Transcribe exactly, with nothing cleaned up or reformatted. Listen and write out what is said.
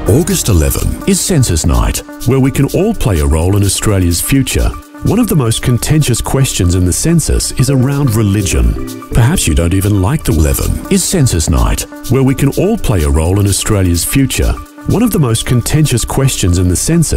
August eleventh is Census Night, where we can all play a role in Australia's future. One of the most contentious questions in the census is around religion. Perhaps you don't even like the eleventh is Census Night, where we can all play a role in Australia's future. One of the most contentious questions in the census